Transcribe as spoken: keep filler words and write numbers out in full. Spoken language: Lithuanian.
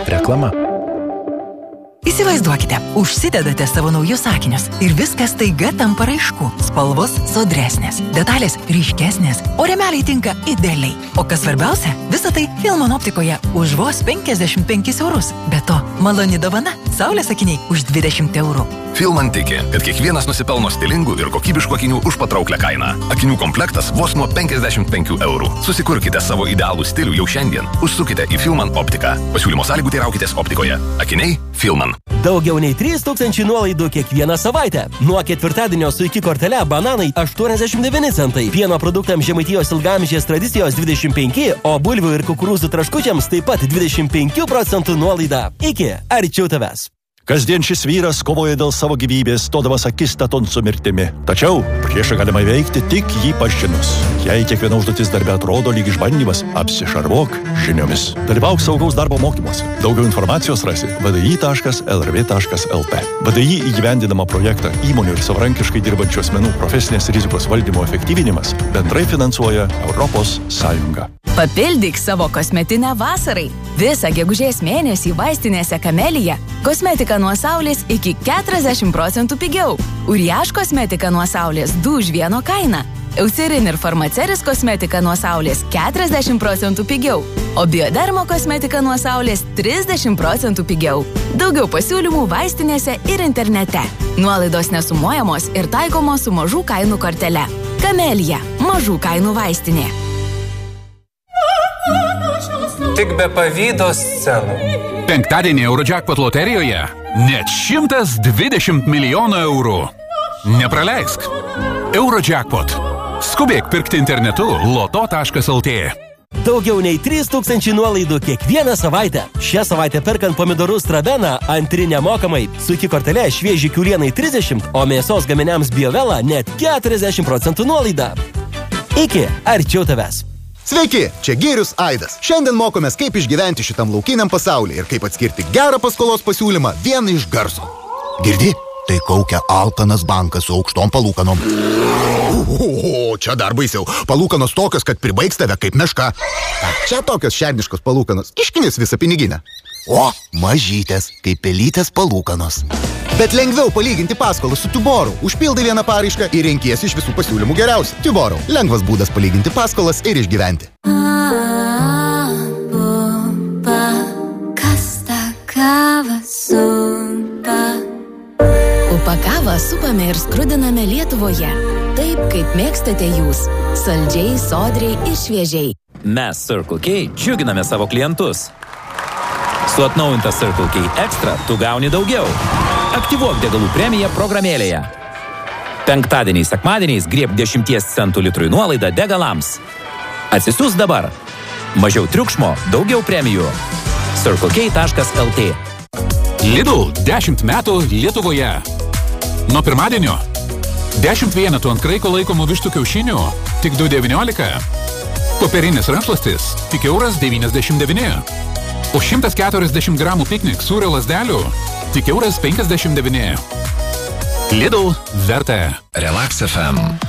Reklama. Įsivaizduokite, užsidedate savo naujus sakinius ir viskas taiga tampa raišku. Spalvos sodresnės, detalės ryškesnės, o rėmeliai tinka idealiai. O kas svarbiausia, visa tai Filman optikoje už vos penkiasdešimt penkis eurus. Be to, maloni dovana – saulės akiniai už dvidešimt eurų. Filman tiki, kad kiekvienas nusipelno stilingų ir kokybiškų akinių už patrauklią kainą. Akinių komplektas vos nuo penkiasdešimt penkių eurų. Susikurkite savo idealų stilių jau šiandien. Užsukite į Filman optiką. Pasiūlymo sąlygų teiraukitės optikoje. Akiniai Filman. Daugiau nei trys tūkstančiai nuolaidų kiekvieną savaitę. Nuo ketvirtadienio su iki kortele bananai aštuoniasdešimt devyni centai. Pieno produktams Žemaitijos ilgaamžės tradicijos dvidešimt penki, o bulvių ir kukurūzų traškučiams taip pat dvidešimt penkių procentų nuolaida. Iki arčiau tavęs. Kasdien šis vyras kovoja dėl savo gyvybės, stodamas akistaton su mirtimi. Tačiau priešą galima įveikti tik jį pažinus. Jei kiekviena užduotis darbe atrodo lyg išbandymas, apsišarvuok žiniomis. Dalyvauk saugaus darbo mokymuose. Daugiau informacijos rasi v d i taškas l r v taškas l t. v d i įgyvendinamą projektą įmonių ir savarankiškai dirbančių asmenų profesinės rizikos valdymo efektyvinimas bendrai finansuoja Europos Sąjunga. Papildyk savo kosmetinę vasarai. Visą gegužės mėnesį vaistinėse Kamelija kosmetika nuo saulės iki keturiasdešimt procentų pigiau. Uriaž kosmetika nuo saulės du už vieno kainą. Eucerin ir Farmaceris kosmetika nuo saulės keturiasdešimt procentų pigiau. O Biodermo kosmetika nuo saulės trisdešimt procentų pigiau. Daugiau pasiūlymų vaistinėse ir internete. Nuolaidos nesumuojamos ir taikomos su mažų kainų kortele. Kamelija. Mažų kainų vaistinė. Tik be pavydo scenų. Penktadienį Eurojackpot loterijoje net šimtas dvidešimt milijonų eurų. Nepraleisk. Eurojackpot. Skubėk pirkti internetu loto taškas l t. Daugiau nei trys tūkstančiai nuolaidų kiekvieną savaitę. Šią savaitę perkant pomidorus Travena antri nemokamai. Su iki kortele švieži kiaulienai trisdešimt, o mėsos gaminiams Biovela net keturiasdešimt procentų nuolaida. Iki arčiau tavęs. Sveiki, čia Gėrius Aidas. Šiandien mokomės, kaip išgyventi šitam laukiniam pasaulyje ir kaip atskirti gerą paskolos pasiūlymą vieną iš garso. Girdi? Tai kaukia alkanas bankas su aukštom palūkanom. O, čia dar baisiau. Palūkanos tokios, kad pribaigs tave kaip meška. Čia tokios šerniškos palūkanos. Iškinės visą piniginę. O, mažytės, kaip pelytės palūkanos. Bet lengviau palyginti paskolą su Tuborų. Užpildai vieną paraišką ir renkiesi iš visų pasiūlymų geriausią. Tuborų. Lengvas būdas palyginti paskolas ir išgyventi. Upa kavą supame ir skrudiname Lietuvoje. Taip, kaip mėgstate jūs. Saldžiai, sodriai ir šviežiai. Mes Circle K džiuginame savo klientus. Su atnaujinta Circle K Extra tu gauni daugiau. Aktyvuok degalų premiją programėlėje. Penktadieniais, sekmadieniais grieb dešimties centų litrui nuolaidą degalams. Atsisiųs dabar. Mažiau triukšmo, daugiau premijų. circle k taškas l t. Lidl dešimt metų Lietuvoje. Nuo pirmadienio dešimt vienetų ant kraiko laikomų vištų kiaušinių tik du devyniolika. Popierinis rankšluostis tik euras devyniasdešimt devyni. Už šimtas keturiasdešimt gramų piknik sūrio lazdelių tik euras penkiasdešimt devyni. Lidl verta. Relax F M.